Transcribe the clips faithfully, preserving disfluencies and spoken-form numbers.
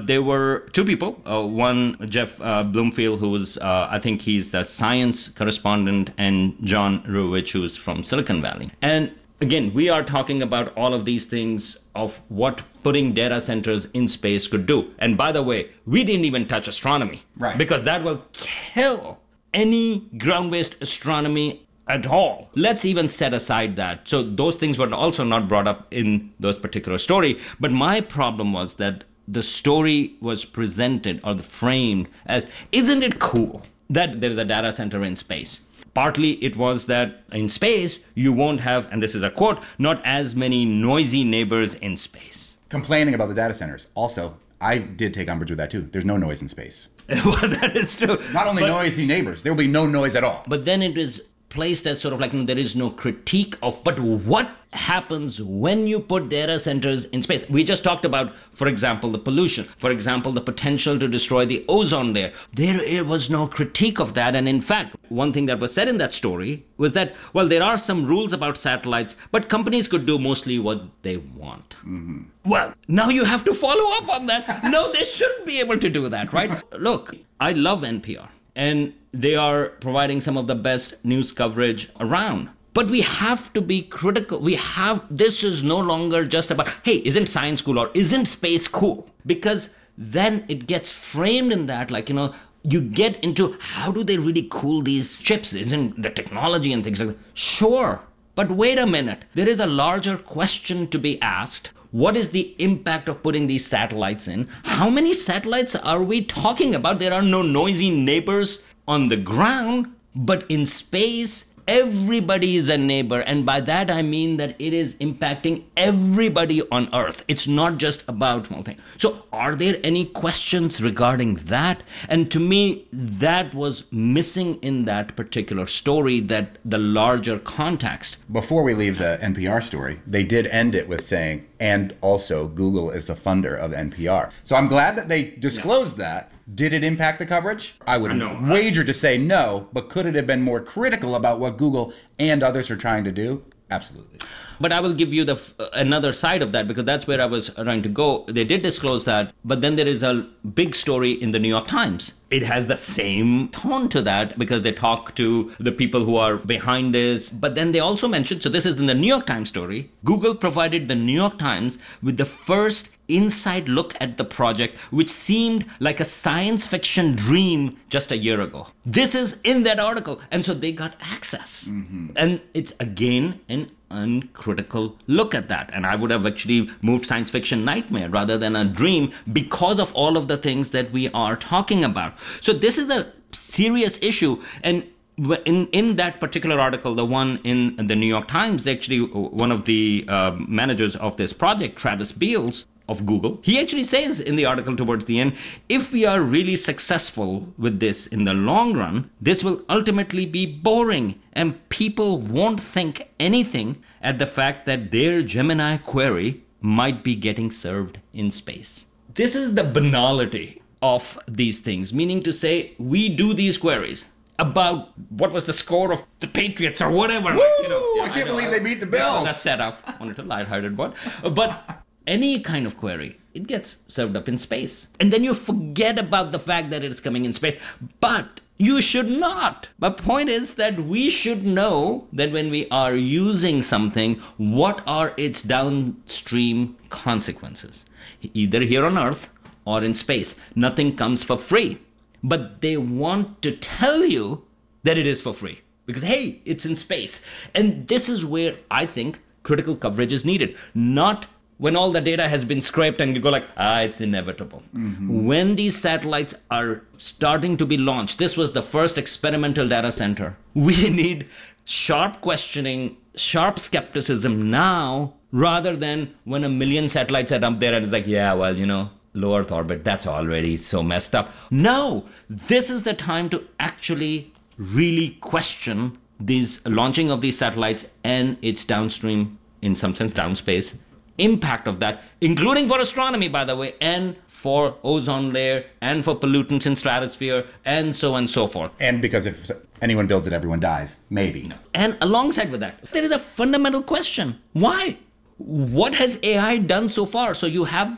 there were two people. Uh, one, Jeff uh, Bloomfield, who was, uh, I think he's the science correspondent, and John Ruwitch, who's from Silicon Valley. And again, we are talking about all of these things of what putting data centers in space could do. And by the way, we didn't even touch astronomy. Right. Because that will kill any ground-based astronomy at all. Let's even set aside that. So those things were also not brought up in those particular story. But my problem was that the story was presented or framed as, isn't it cool that there is a data center in space? Partly it was that in space, you won't have, and this is a quote, not as many noisy neighbors in space. Complaining about the data centers. Also, I did take umbrage with that too. There's no noise in space. Well, that is true. Not only but, noisy neighbors, there will be no noise at all. But then it is placed as sort of like, you know, there is no critique of, but what happens when you put data centers in space? We just talked about, for example, the pollution, for example, the potential to destroy the ozone layer. There was no critique of that. And in fact, one thing that was said in that story was that, well, there are some rules about satellites, but companies could do mostly what they want. Mm-hmm. Well, now you have to follow up on that. No, they shouldn't be able to do that, right? Look, I love N P R, and they are providing some of the best news coverage around. But we have to be critical. We have, this is no longer just about, hey, isn't science cool or isn't space cool? Because then it gets framed in that, like, you know, you get into how do they really cool these chips? Isn't the technology and things like that? Sure. But wait a minute. There is a larger question to be asked. What is the impact of putting these satellites in? How many satellites are we talking about? There are no noisy neighbors on the ground, but in space, everybody is a neighbor. And by that, I mean that it is impacting everybody on Earth. It's not just about one thing. So are there any questions regarding that? And to me, that was missing in that particular story, that the larger context. Before we leave the N P R story, they did end it with saying, and also Google is a funder of N P R. So I'm glad that they disclosed yeah. that. Did it impact the coverage? I would I wager to say no, but could it have been more critical about what Google and others are trying to do? Absolutely. But I will give you the uh, another side of that, because that's where I was trying to go. They did disclose that, but then there is a big story in the New York Times. It has the same tone to that because they talk to the people who are behind this. But then they also mentioned, so this is in the New York Times story, Google provided the New York Times with the first inside look at the project, which seemed like a science fiction dream just a year ago. This is in that article. And so they got access. Mm-hmm. And it's again an uncritical look at that. And I would have actually moved science fiction nightmare rather than a dream because of all of the things that we are talking about. So this is a serious issue. And in in that particular article, the one in the New York Times, they actually, one of the uh, managers of this project, Travis Beals of Google, he actually says in the article towards the end, if we are really successful with this in the long run, this will ultimately be boring and people won't think anything at the fact that their Gemini query might be getting served in space. This is the banality of these things, meaning to say we do these queries about what was the score of the Patriots or whatever. Woo! You know, yeah, I can't I know, believe they beat the Bills. Yeah, that's set up. I wanted a lighthearted one. But any kind of query, it gets served up in space. And then you forget about the fact that it's coming in space. But you should not. My point is that we should know that when we are using something, what are its downstream consequences? Either here on Earth or in space. Nothing comes for free. But they want to tell you that it is for free. Because, hey, it's in space. And this is where I think critical coverage is needed. Not when all the data has been scraped and you go like, ah, it's inevitable. Mm-hmm. When these satellites are starting to be launched, this was the first experimental data center. We need sharp questioning, sharp skepticism now, rather than when a million satellites are up there and it's like, yeah, well, you know, low Earth orbit, that's already so messed up. No, this is the time to actually really question these launching of these satellites and its downstream, in some sense, downspace impact of that, including for astronomy, by the way, and for ozone layer, and for pollutants in stratosphere, and so on and so forth. And because if anyone builds it, everyone dies. Maybe. No. And alongside with that, there is a fundamental question. Why? What has A I done so far? So you have this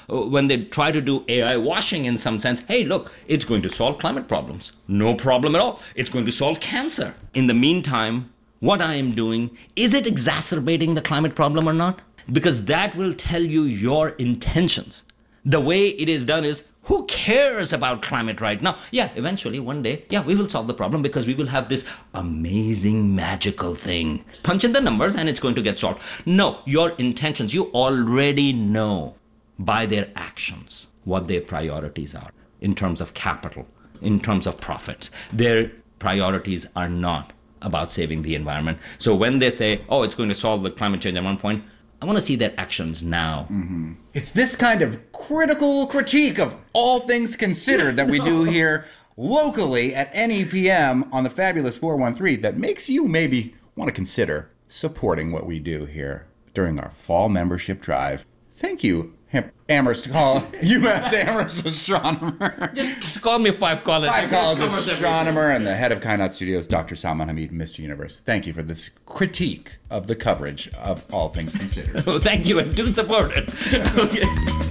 when they try to do A I washing in some sense, hey, look, it's going to solve climate problems. No problem at all. It's going to solve cancer. In the meantime, what I am doing, is it exacerbating the climate problem or not? Because that will tell you your intentions. The way it is done is, who cares about climate right now? Yeah, eventually, one day, yeah, we will solve the problem because we will have this amazing, magical thing. Punch in the numbers and it's going to get solved. No, your intentions, you already know by their actions what their priorities are in terms of capital, in terms of profits. Their priorities are not about saving the environment. So when they say, oh, it's going to solve the climate change at one point, I want to see their actions now. Mm-hmm. It's this kind of critical critique of all things considered that we do here locally at N E P M on the Fabulous four one three that makes you maybe want to consider supporting what we do here during our fall membership drive. Thank you, Amherst College, UMass Amherst astronomer. Just, just call me Five College. Five College astronomer and the head of Kainat Studios, Doctor Salman Hamid, Mister Universe. Thank you for this critique of the coverage of All Things Considered. Oh, thank you, and do support it. Okay.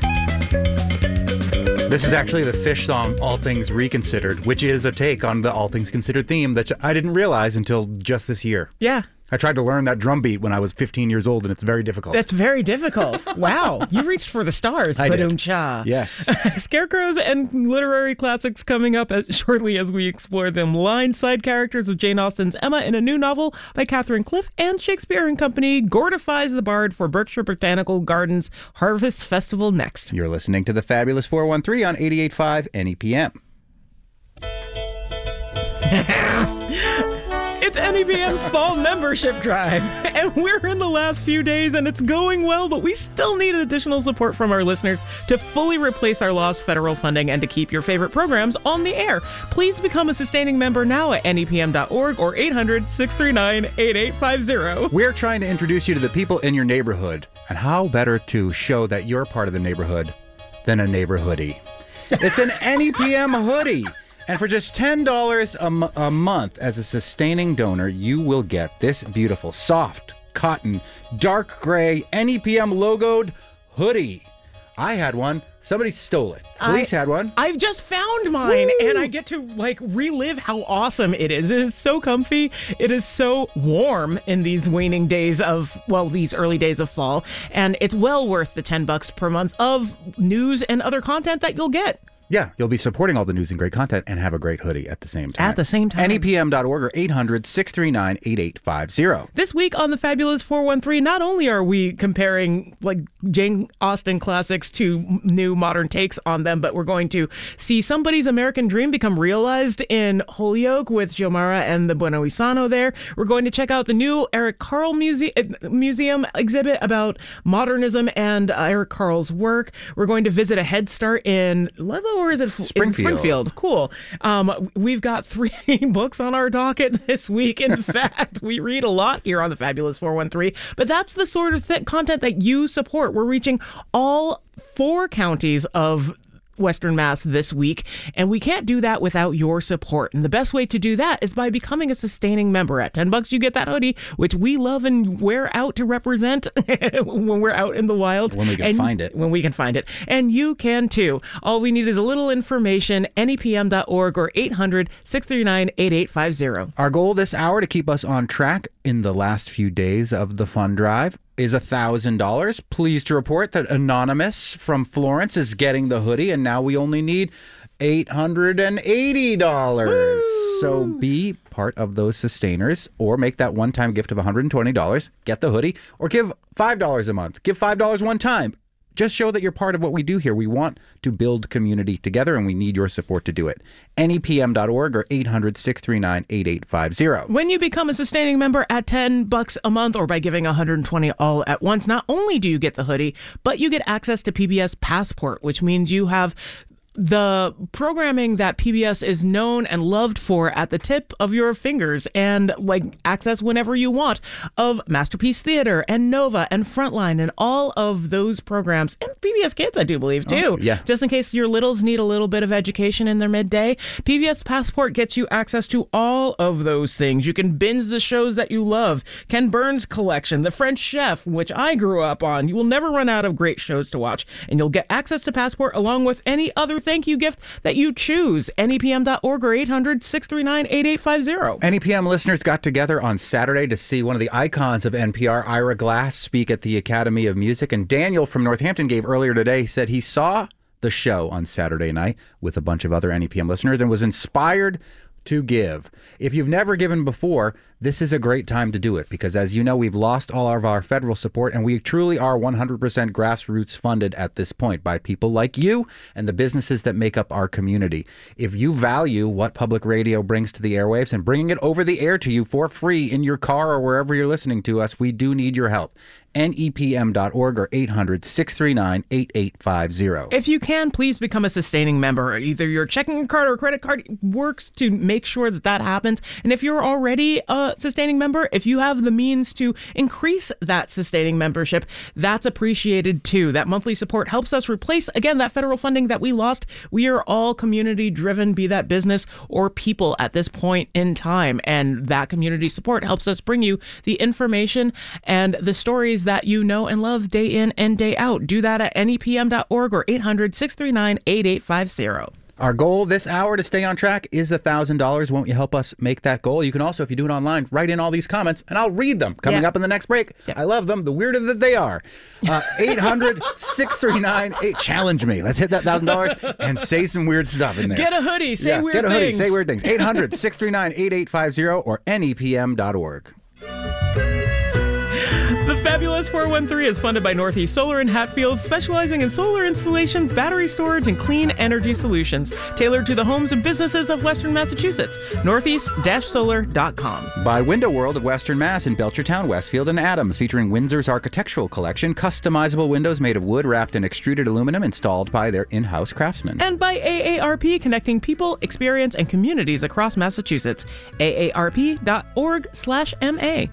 This is actually the Fish song, All Things Reconsidered, which is a take on the All Things Considered theme that I didn't realize until just this year. Yeah. I tried to learn that drum beat when I was fifteen years old, and it's very difficult. That's very difficult. Wow. You reached for the stars. I did. Ba-dum-cha. Yes. Scarecrows and literary classics coming up as, shortly as we explore them. Line side characters of Jane Austen's Emma in a new novel by Catherine Cliff, and Shakespeare and Company gordifies the bard for Berkshire Botanical Gardens Harvest Festival next. You're listening to the Fabulous four one three on eighty-eight point five N E P M. It's N E P M's fall membership drive, and we're in the last few days, and it's going well, but we still need additional support from our listeners to fully replace our lost federal funding and to keep your favorite programs on the air. Please become a sustaining member now at N E P M dot org or eight hundred, six three nine, eight eight five zero. We're trying to introduce you to the people in your neighborhood, and how better to show that you're part of the neighborhood than a neighborhoodie. It's an N E P M hoodie. And for just ten dollars a, m- a month as a sustaining donor, you will get this beautiful, soft, cotton, dark gray, N E P M logoed hoodie. I had one. Somebody stole it. Police I, had one. I've just found mine, Woo! and I get to, like, relive how awesome it is. It is so comfy. It is so warm in these waning days of, well, these early days of fall. And it's well worth the ten bucks per month of news and other content that you'll get. Yeah, you'll be supporting all the news and great content and have a great hoodie at the same time. At the same time. N E P M dot org or eight hundred, six three nine, eight eight five zero. This week on the Fabulous four one three, not only are we comparing like Jane Austen classics to new modern takes on them, but we're going to see somebody's American dream become realized in Holyoke with Xiomara and the Bueno Isano there. We're going to check out the new Eric Carle muse- museum exhibit about modernism and uh, Eric Carle's work. We're going to visit a Head Start in Ludlow, or is it Springfield? In Springfield. Cool. Um, we've got three books on our docket this week. In fact, we read a lot here on the Fabulous four one three, but that's the sort of th- content that you support. We're reaching all four counties of Western Mass this week, and we can't do that without your support. And the best way to do that is by becoming a sustaining member. At ten bucks, you get that hoodie, which we love and wear out to represent when we're out in the wild. When we can and find it. When we can find it. And you can too. All we need is a little information, N E P M dot org or eight hundred, six three nine, eight eight five zero. Our goal this hour to keep us on track in the last few days of the fund drive is one thousand dollars. Pleased to report that Anonymous from Florence is getting the hoodie, and now we only need eight hundred eighty dollars. Woo! So be part of those sustainers, or make that one-time gift of one hundred twenty dollars, get the hoodie, or give five dollars a month. Give five dollars one time. Just show that you're part of what we do here. We want to build community together, and we need your support to do it. N E P M dot org or eight hundred, six three nine, eight eight five zero. When you become a sustaining member at ten bucks a month or by giving one hundred twenty all at once, not only do you get the hoodie, but you get access to P B S Passport, which means you have the programming that P B S is known and loved for at the tip of your fingers and like access whenever you want of Masterpiece Theater and Nova and Frontline and all of those programs and P B S Kids, I do believe, too. Oh, yeah. Just in case your littles need a little bit of education in their midday, P B S Passport gets you access to all of those things. You can binge the shows that you love. Ken Burns' collection, The French Chef, which I grew up on. You will never run out of great shows to watch, and you'll get access to Passport along with any other thank you gift that you choose. N E P M dot org or eight hundred, six three nine, eight eight five zero. N E P M listeners got together on Saturday to see one of the icons of N P R, Ira Glass, speak at the Academy of Music. And Daniel from Northampton gave earlier today, said he saw the show on Saturday night with a bunch of other N E P M listeners and was inspired to give. If you've never given before, this is a great time to do it because, as you know, we've lost all of our federal support and we truly are one hundred percent grassroots funded at this point by people like you and the businesses that make up our community. If you value what public radio brings to the airwaves and bringing it over the air to you for free in your car or wherever you're listening to us, we do need your help. N E P M dot org or eight hundred, six three nine, eight eight five zero. If you can, please become a sustaining member. Either your checking card or credit card works to make sure that that happens. And if you're already a sustaining member, if you have the means to increase that sustaining membership, that's appreciated too. That monthly support helps us replace, again, that federal funding that we lost. We are all community driven, be that business or people at this point in time. And that community support helps us bring you the information and the stories that you know and love day in and day out. Do that at N E P M dot org or eight hundred, six three nine, eight eight five zero. Our goal this hour to stay on track is one thousand dollars. Won't you help us make that goal? You can also, if you do it online, write in all these comments, and I'll read them coming yeah. up in the next break. Yeah. I love them, the weirder that they are. Uh, eight hundred, six three nine, eight Challenge me. Let's hit that one thousand dollars and say some weird stuff in there. Get a hoodie. Say yeah, weird get a things. hoodie. Say weird things. eight hundred, six three nine, eight eight five zero or N E P M dot org. The Fabulous four one three is funded by Northeast Solar in Hatfield, specializing in solar installations, battery storage, and clean energy solutions, tailored to the homes and businesses of Western Massachusetts. northeast dash solar dot com. By Window World of Western Mass in Belchertown, Westfield, and Adams, featuring Windsor's architectural collection, customizable windows made of wood wrapped in extruded aluminum installed by their in-house craftsmen. And by A A R P, connecting people, experience, and communities across Massachusetts. A A R P dot org slash M A.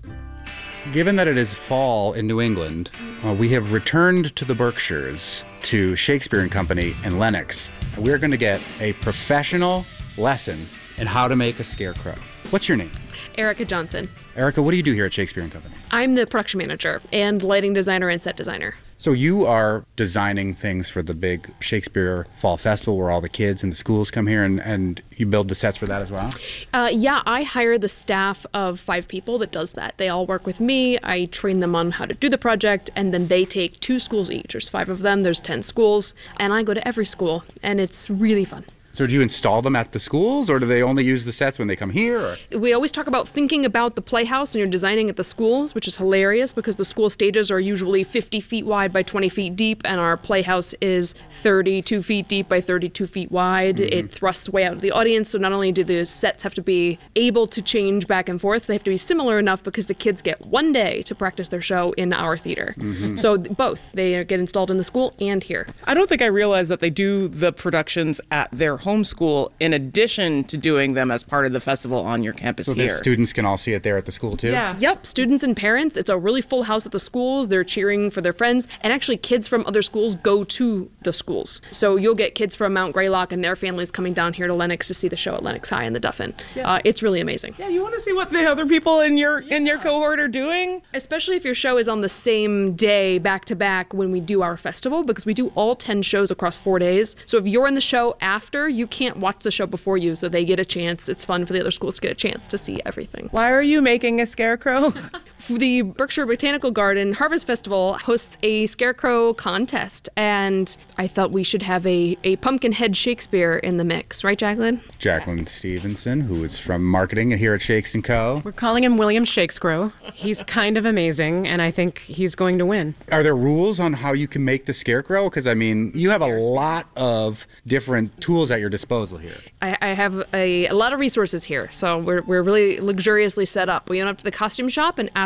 Given that it is fall in New England, uh, we have returned to the Berkshires, to Shakespeare and Company in Lenox. We're going to get a professional lesson in how to make a scarecrow. What's your name? Erica Johnson. Erica, what do you do here at Shakespeare and Company? I'm the production manager and lighting designer and set designer. So you are designing things for the big Shakespeare Fall Festival where all the kids and the schools come here, and, and you build the sets for that as well? Uh, yeah, I hire the staff of five people that does that. They all work with me. I train them on how to do the project, and then they take two schools each. There's five of them. There's ten schools, and I go to every school, and it's really fun. So do you install them at the schools, or do they only use the sets when they come here? Or? We always talk about thinking about the playhouse and you're designing at the schools, which is hilarious because the school stages are usually fifty feet wide by twenty feet deep, and our playhouse is thirty-two feet deep by thirty-two feet wide. Mm-hmm. It thrusts way out of the audience, so not only do the sets have to be able to change back and forth, they have to be similar enough because the kids get one day to practice their show in our theater. Mm-hmm. So both, they get installed in the school and here. I don't think I realized that they do the productions at their homeschool in addition to doing them as part of the festival on your campus so here. So students can all see it there at the school too? Yeah. Yep, students and parents. It's a really full house at the schools. They're cheering for their friends. And actually kids from other schools go to the schools. So you'll get kids from Mount Greylock and their families coming down here to Lenox to see the show at Lenox High in the Duffin. Yeah. Uh, it's really amazing. Yeah, you want to see what the other people in your in your cohort are doing? Especially if your show is on the same day back to back when we do our festival, because we do all ten shows across four days. So if you're in the show after, you can't watch the show before you, so they get a chance. It's fun for the other schools to get a chance to see everything. Why are you making a scarecrow? The Berkshire Botanical Garden Harvest Festival hosts a scarecrow contest, and I thought we should have a, a Pumpkinhead Shakespeare in the mix. Right, Jacqueline? Jacqueline Stevenson, who is from marketing here at Shakes and Co. We're calling him William Shakespeare. He's kind of amazing, and I think he's going to win. Are there rules on how you can make the scarecrow? Because, I mean, you have a lot of different tools at your disposal here. I, I have a, a lot of resources here, so we're, we're really luxuriously set up. We went up to the costume shop and asked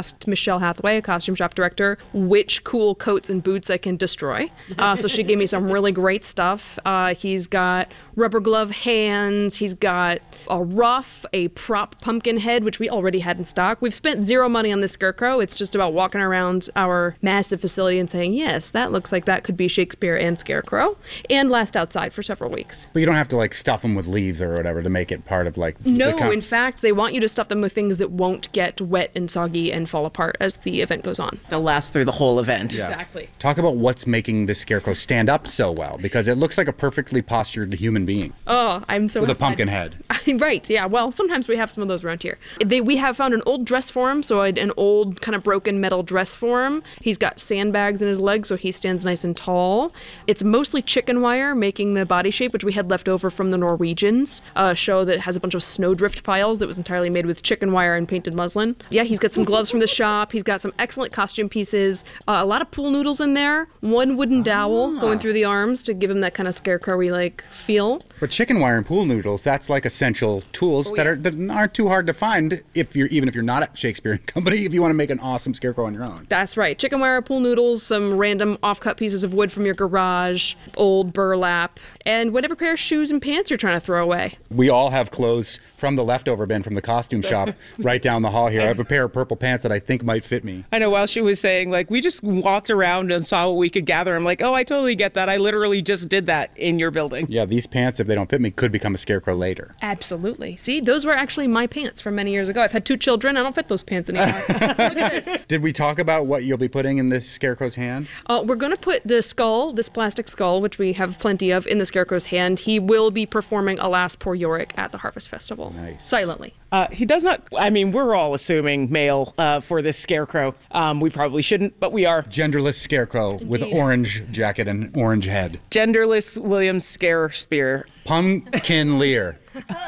asked Michelle Hathaway, a costume shop director, which cool coats and boots I can destroy. Uh, so she gave me some really great stuff. Uh, he's got rubber glove hands. He's got a ruff, a prop pumpkin head, which we already had in stock. We've spent zero money on this scarecrow. It's just about walking around our massive facility and saying, yes, that looks like that could be Shakespeare and Scarecrow, and last outside for several weeks. But you don't have to like stuff them with leaves or whatever to make it part of like... No, the com- in fact, they want you to stuff them with things that won't get wet and soggy and fall apart as the event goes on. They'll last through the whole event. Yeah. Exactly. Talk about what's making this scarecrow stand up so well, because it looks like a perfectly postured human being. Oh, I'm so With a happy. pumpkin head. Right, yeah. Well, sometimes we have some of those around here. They, we have found an old dress form, so an old kind of broken metal dress form. He's got sandbags in his legs, so he stands nice and tall. It's mostly chicken wire, making the body shape, which we had left over from the Norwegians, a show that has a bunch of snowdrift piles that was entirely made with chicken wire and painted muslin. Yeah, he's got some gloves from the shop. He's got some excellent costume pieces, uh, a lot of pool noodles in there, one wooden dowel going through the arms to give him that kind of scarecrowy like feel. But chicken wire and pool noodles, that's like essential tools Oh, that, yes. are, that aren't too hard to find if you're even if you're not at Shakespeare and Company, if you want to make an awesome scarecrow on your own. That's right. Chicken wire, pool noodles, some random off-cut pieces of wood from your garage, old burlap, and whatever pair of shoes and pants you're trying to throw away. We all have clothes from the leftover bin from the costume shop right down the hall here. I have a pair of purple pants that I think might fit me. I know, while she was saying, like, we just walked around and saw what we could gather. I'm like, oh, I totally get that. I literally just did that in your building. Yeah, these pants, if they don't fit me, could become a scarecrow later. Absolutely. See, those were actually my pants from many years ago. I've had two children. I don't fit those pants anymore. Look at this. Did we talk about what you'll be putting in this scarecrow's hand? Uh, we're going to put the skull, this plastic skull, which we have plenty of, in the scarecrow's hand. He will be performing Alas Poor Yorick at the Harvest Festival. Nice. Silently. Uh, he does not, I mean, we're all assuming male uh, for this scarecrow. Um, we probably shouldn't, but we are. Genderless scarecrow with Indeed. orange jacket and orange head. Genderless William Scarespear. Pumpkin Lear.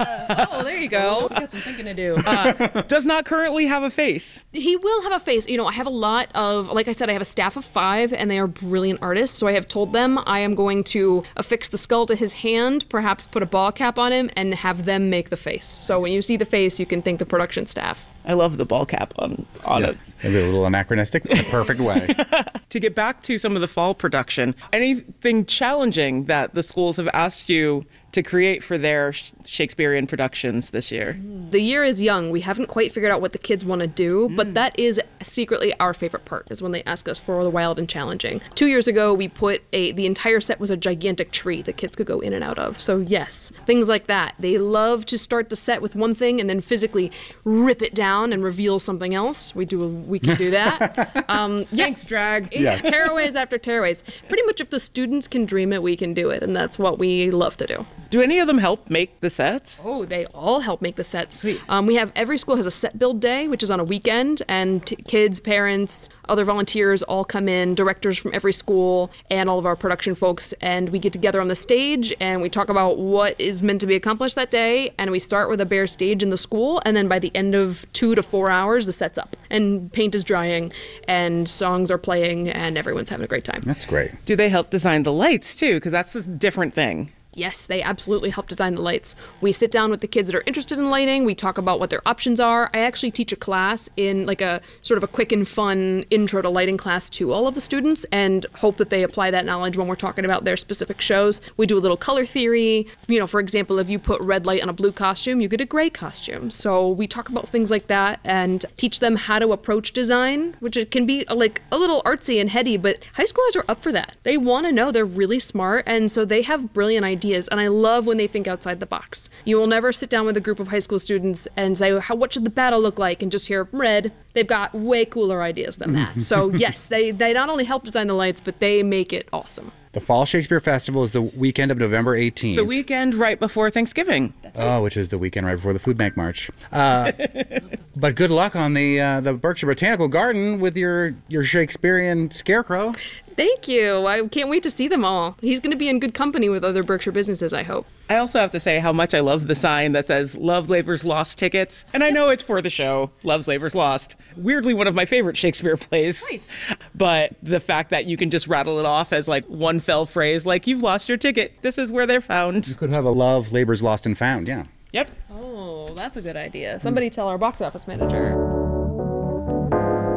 Oh, there you go. Got some thinking to do. Does not currently have a face. He will have a face. You know, I have a lot of, like I said, I have a staff of five, and they are brilliant artists. So I have told them I am going to affix the skull to his hand, perhaps put a ball cap on him, and have them make the face. So when you see the face, you can thank the production staff. I love the ball cap on, on it. Maybe a little anachronistic, but in a perfect way. To get back to some of the fall production, anything challenging that the schools have asked you to create for their Shakespearean productions this year? The year is young. We haven't quite figured out what the kids want to do, but that is secretly our favorite part, is when they ask us for the wild and challenging. Two years ago, we put a, the entire set was a gigantic tree that kids could go in and out of. So yes, things like that. They love to start the set with one thing and then physically rip it down and reveal something else. We do, we can do that. Um, yeah. Thanks, Drag. Yeah. Tearaways after tearaways. Pretty much if the students can dream it, we can do it, and that's what we love to do. Do any of them help make the sets? Oh, they all help make the sets. Um, we have, every school has a set build day, which is on a weekend, and t- kids, parents, other volunteers all come in, directors from every school, and all of our production folks, and we get together on the stage, and we talk about what is meant to be accomplished that day, and we start with a bare stage in the school, and then by the end of two to four hours, the set's up, and paint is drying, and songs are playing, and everyone's having a great time. That's great. Do they help design the lights too? Because that's a different thing. Yes, they absolutely help design the lights. We sit down with the kids that are interested in lighting. We talk about what their options are. I actually teach a class in like a sort of a quick and fun intro to lighting class to all of the students, and hope that they apply that knowledge when we're talking about their specific shows. We do a little color theory. You know, for example, if you put red light on a blue costume, you get a gray costume. So we talk about things like that and teach them how to approach design, which it can be like a little artsy and heady, but high schoolers are up for that. They want to know. They're really smart, and so they have brilliant ideas. And I love when they think outside the box. You will never sit down with a group of high school students and say, "How what should the battle look like?" and just hear red. They've got way cooler ideas than that. So yes, they, they not only help design the lights, but they make it awesome. The Fall Shakespeare Festival is the weekend of November eighteenth. The weekend right before Thanksgiving. Oh, which is the weekend right before the Food Bank March. Uh, but good luck on the uh, the Berkshire Botanical Garden with your, your Shakespearean scarecrow. Thank you. I can't wait to see them all. He's going to be in good company with other Berkshire businesses, I hope. I also have to say how much I love the sign that says Love Labor's Lost tickets. And I know it's for the show, Love's Labor's Lost. Weirdly, one of my favorite Shakespeare plays. Nice. But the fact that you can just rattle it off as like one fell phrase, like, you've lost your ticket. This is where they're found. You could have a Love, Labor's Lost and Found, yeah. Yep. Oh, that's a good idea. Somebody tell our box office manager.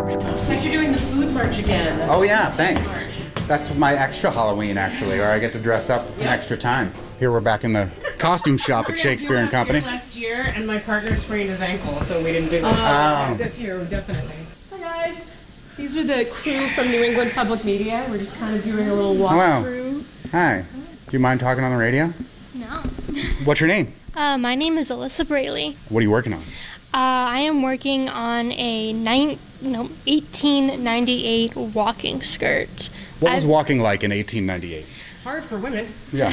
Looks like you're doing the food march again. Oh yeah, thanks. That's my extra Halloween, actually, or I get to dress up an extra time. Here we're back in the costume shop at Shakespeare and Company. Last year, and my partner sprained his ankle, so we didn't do that. Oh. This year, definitely. Hi guys. These are the crew from New England Public Media. We're just kind of doing a little Hello. walkthrough. Hi. Do you mind talking on the radio? No. What's your name? Uh, my name is Alyssa Braley. What are you working on? Uh, I am working on a nine, no, eighteen ninety-eight walking skirt. What was I've- walking like in eighteen ninety-eight? Hard for women. Yeah.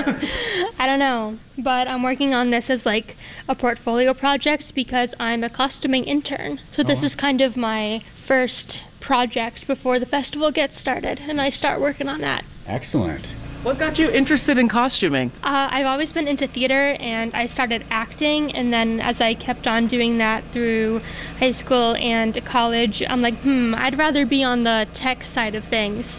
I don't know, but I'm working on this as like a portfolio project because I'm a costuming intern. So this is kind of my first project before the festival gets started, and I start working on that. Excellent. What got you interested in costuming? Uh, I've always been into theater, and I started acting, and then as I kept on doing that through high school and college, I'm like, hmm, I'd rather be on the tech side of things,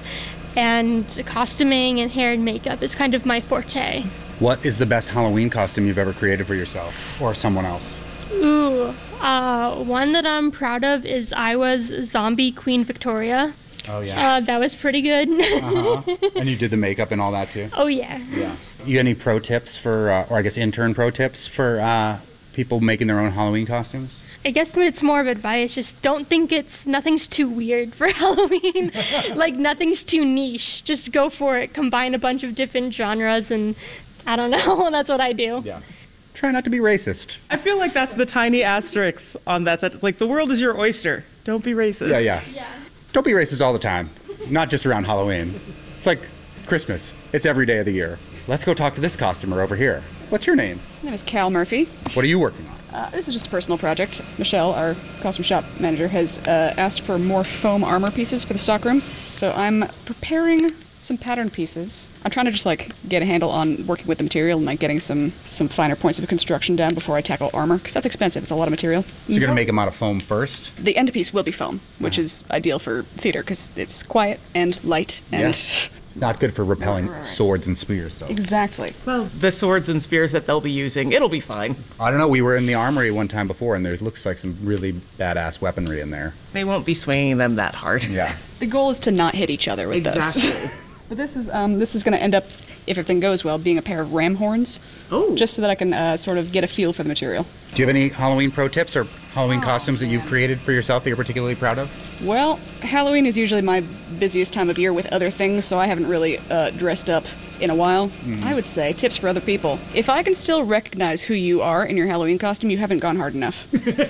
and costuming and hair and makeup is kind of my forte. What is the best Halloween costume you've ever created for yourself or someone else? Ooh, uh, one that I'm proud of is I was zombie Queen Victoria. Oh yeah. Uh, that was pretty good. Uh-huh. And you did the makeup and all that too? Oh yeah. Yeah. You got any pro tips for, uh, or I guess intern pro tips for uh, people making their own Halloween costumes? I guess it's more of advice. Just don't think it's, nothing's too weird for Halloween. Like, nothing's too niche. Just go for it. Combine a bunch of different genres, and I don't know. That's what I do. Yeah. Try not to be racist. I feel like that's the tiny asterisk on that. That's like, the world is your oyster. Don't be racist. Yeah, yeah. Yeah. Don't be racist all the time, not just around Halloween. It's like Christmas. It's every day of the year. Let's go talk to this costumer over here. What's your name? My name is Cal Murphy. What are you working on? Uh, this is just a personal project. Michelle, our costume shop manager, has uh, asked for more foam armor pieces for the stock rooms. So I'm preparing some pattern pieces. I'm trying to just like get a handle on working with the material and like getting some some finer points of construction down before I tackle armor, because that's expensive. It's a lot of material. So you're gonna make them out of foam first? The end piece will be foam, which is ideal for theater because it's quiet and light and Yes. It's not good for repelling swords and spears, though. exactly. Well, the swords and spears that they'll be using, it'll be fine. I don't know. We were in the armory one time before, and there looks like some really badass weaponry in there. They won't be swinging them that hard. Yeah. The goal is to not hit each other with those. Exactly. But this is um, this is going to end up, if everything goes well, being a pair of ram horns. Oh. Just so that I can uh, sort of get a feel for the material. Do you have any Halloween pro tips or Halloween costumes that you've created for yourself that you're particularly proud of? Well, Halloween is usually my busiest time of year with other things, so I haven't really uh, dressed up in a while. I would say tips for other people. If I can still recognize who you are in your Halloween costume, you haven't gone hard enough.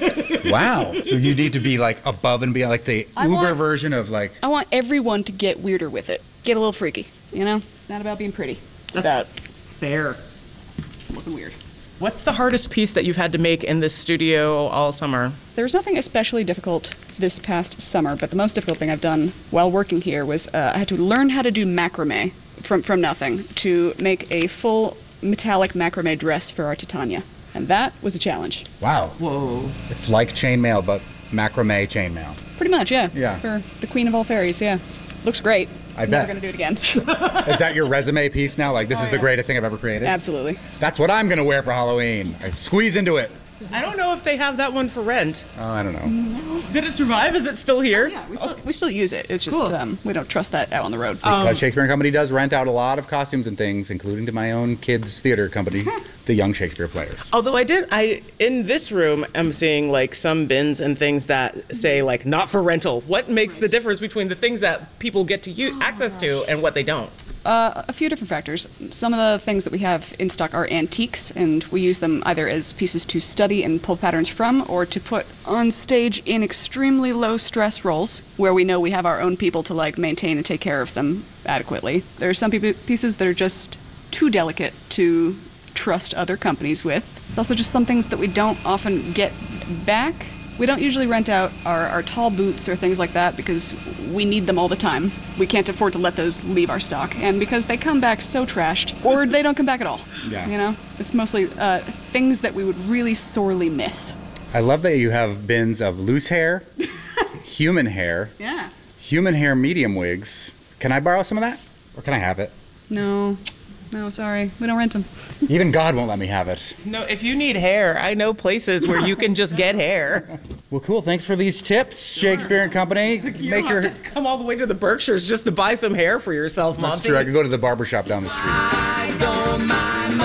Wow. So you need to be like above and beyond, like the I Uber want- version of like. I want everyone to get weirder with it. Get a little freaky, you know? Not about being pretty. It's about Fair. looking weird. What's the hardest piece that you've had to make in this studio all summer? There was nothing especially difficult this past summer, but the most difficult thing I've done while working here was uh, I had to learn how to do macrame from, from nothing to make a full metallic macrame dress for our Titania. And that was a challenge. Wow. Whoa. It's like chainmail, but macrame chainmail. Pretty much, yeah. Yeah. For the queen of all fairies, yeah. Looks great. I I'm bet. never going to do it again. Is that your resume piece now? Like, this is the greatest thing I've ever created? Absolutely. That's what I'm going to wear for Halloween. I squeeze into it. I don't know if they have that one for rent. Oh, I don't know. Did it survive? Is it still here? Yeah, we still, we still use it. It's just Cool. um, we don't trust that out on the road. Because Shakespeare and Company does rent out a lot of costumes and things, including to my own kids' theater company, the Young Shakespeare Players. Although I did, I in this room, I'm seeing like some bins and things that say like not for rental. What makes the difference between the things that people get to use access to and what they don't? Uh, a few different factors. Some of the things that we have in stock are antiques, and we use them either as pieces to study and pull patterns from, or to put on stage in extremely low stress roles, where we know we have our own people to like maintain and take care of them adequately. There are some pe- pieces that are just too delicate to trust other companies with. There's also just some things that we don't often get back. We don't usually rent out our, our tall boots or things like that because we need them all the time. We can't afford to let those leave our stock. And because they come back so trashed, or they don't come back at all. Yeah. You know? It's mostly uh, things that we would really sorely miss. I love that you have bins of loose hair, human hair, Yeah. human hair medium wigs. Can I borrow some of that? Or can I have it? No. No, sorry. We don't rent them. Even God won't let me have it. No, if you need hair, I know places where you can just get hair. Well, cool. Thanks for these tips, Shakespeare and Company. You Make don't your. have to come all the way to the Berkshires just to buy some hair for yourself, Monty. That's true. I could go to the barbershop down the street. I don't mind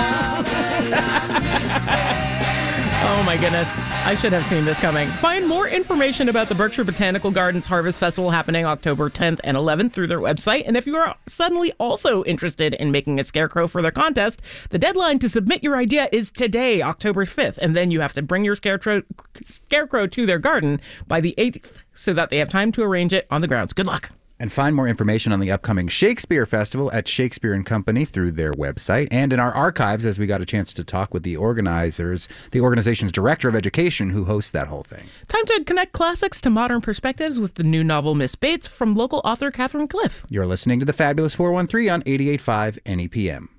Oh my goodness. I should have seen this coming. Find more information about the Berkshire Botanical Gardens Harvest Festival happening October tenth and eleventh through their website. And if you are suddenly also interested in making a scarecrow for their contest, the deadline to submit your idea is today, October fifth. And then you have to bring your scarecrow, scarecrow to their garden by the eighth so that they have time to arrange it on the grounds. Good luck. And find more information on the upcoming Shakespeare Festival at Shakespeare and Company through their website and in our archives, as we got a chance to talk with the organizers, the organization's director of education who hosts that whole thing. Time to connect classics to modern perspectives with the new novel Miss Bates from local author Catherine Cliff. You're listening to the Fabulous four one three on eighty-eight point five N E P M.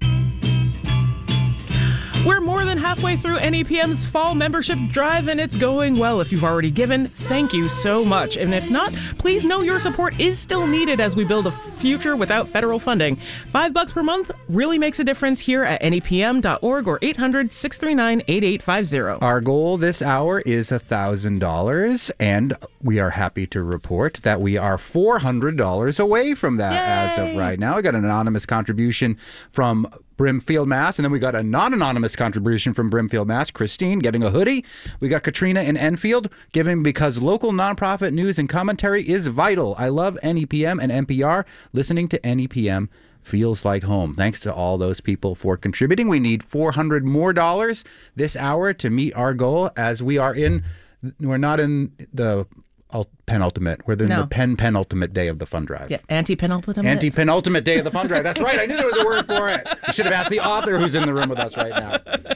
We're more than halfway through N E P M's fall membership drive, and it's going well. If you've already given, thank you so much. And if not, please know your support is still needed as we build a future without federal funding. Five bucks per month really makes a difference here at N E P M dot org or eight hundred, six three nine, eight eight five zero. Our goal this hour is one thousand dollars, and we are happy to report that we are four hundred dollars away from that. Yay! As of right now. I got an anonymous contribution from Brimfield, Mass. And then we got a non-anonymous contribution from Brimfield, Mass. Christine getting a hoodie. We got Katrina in Enfield giving because local nonprofit news and commentary is vital. I love N E P M and N P R. Listening to N E P M feels like home. Thanks to all those people for contributing. We need four hundred more dollars this hour to meet our goal as we are in, we're not in the penultimate. We're in no. the pen penultimate day of the fund drive. Yeah, anti-penultimate. Anti-penultimate day of the fund drive. That's right. I knew there was a word for it. You should have asked the author who's in the room with us right now.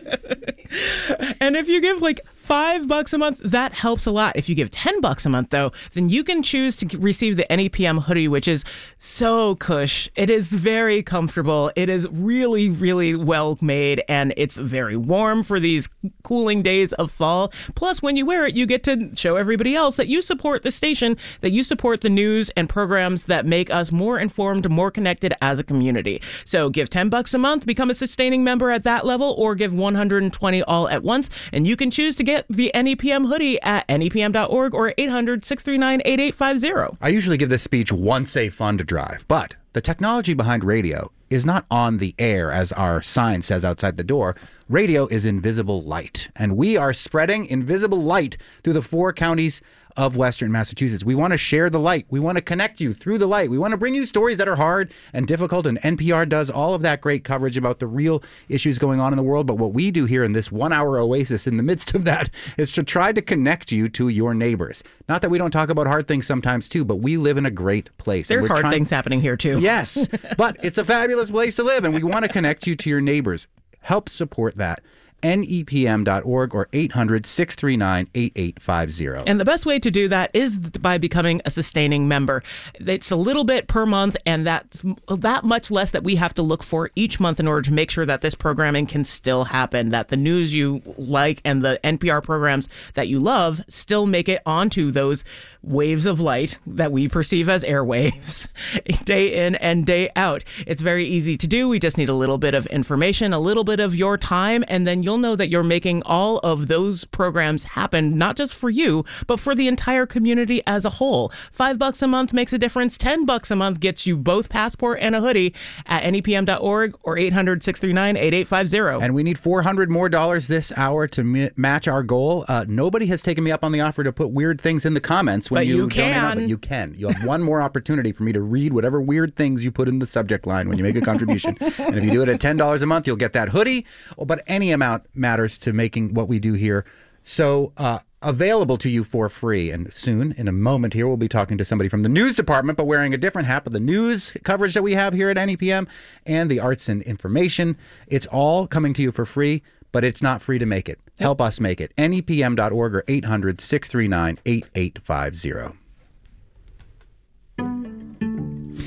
And if you give like five bucks a month, that helps a lot. If you give ten bucks a month, though, then you can choose to receive the N E P M hoodie, which is so cush. It is very comfortable. It is really, really well made, and it's very warm for these cooling days of fall. Plus, when you wear it, you get to show everybody else that you support the station, that you support the news and programs that make us more informed, more connected as a community. So give ten bucks a month, become a sustaining member at that level, or give one hundred twenty all at once, and you can choose to get the N E P M hoodie at N E P M dot org or eight hundred, six three nine, eight eight five zero. I usually give this speech once a fund drive, but the technology behind radio is not on the air, as our sign says outside the door. Radio is invisible light, and we are spreading invisible light through the four counties of Western Massachusetts. We want to share the light. We want to connect you through the light. We want to bring you stories that are hard and difficult, and N P R does all of that great coverage about the real issues going on in the world. But what we do here in this one-hour oasis in the midst of that is to try to connect you to your neighbors. Not that we don't talk about hard things sometimes too, but we live in a great place. There's hard trying... things happening here too. Yes, but it's a fabulous place to live, and we want to connect you to your neighbors. Help support that. N E P M dot org or eight hundred, six three nine, eight eight five zero. And the best way to do that is by becoming a sustaining member. It's a little bit per month, and that's that much less that we have to look for each month in order to make sure that this programming can still happen, that the news you like and the N P R programs that you love still make it onto those waves of light that we perceive as airwaves day in and day out. It's very easy to do. We just need a little bit of information, a little bit of your time, and then you'll know that you're making all of those programs happen, not just for you, but for the entire community as a whole. Five bucks a month makes a difference. Ten bucks a month gets you both passport and a hoodie at N E P M dot org or eight hundred, six three nine, eight eight five zero. And we need four hundred more dollars this hour to m- match our goal. Uh, nobody has taken me up on the offer to put weird things in the comments when but you, you can. Donate, but you can. You'll have one more opportunity for me to read whatever weird things you put in the subject line when you make a contribution. And if you do it at ten dollars a month, you'll get that hoodie. But any amount matters to making what we do here so uh, available to you for free. And soon, in a moment here, we'll be talking to somebody from the news department, but wearing a different hat, of the news coverage that we have here at N E P M and the arts and information. It's all coming to you for free, but it's not free to make it. Yep. Help us make it. N E P M dot org or eight hundred, six three nine, eight eight five zero.